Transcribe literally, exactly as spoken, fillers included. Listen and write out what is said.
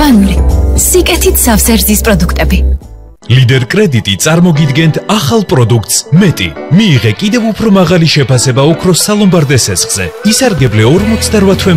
ურბანული, სიკეთით სავსე პროდუქტები. ლიდერ კრედიტი წარმოგიდგენთ ახალ პროდუქტს მეტი. მიიღე კიდევ უფრო მაღალი შეფასება ოქროს სალომბარდე სესხზე. ისარგებლე ორმოცდაოთხ თვე